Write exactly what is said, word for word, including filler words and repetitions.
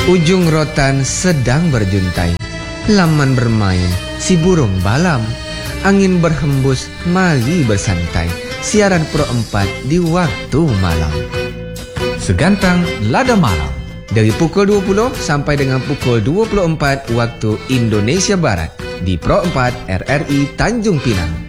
Ujung rotan sedang berjuntai, laman bermain, si burung balam. Angin berhembus, mari bersantai. Siaran Pro empat di waktu malam. Segantang Lada Malam. Dari pukul dua puluh sampai dengan pukul dua puluh empat waktu Indonesia Barat di Pro empat R R I Tanjung Pinang.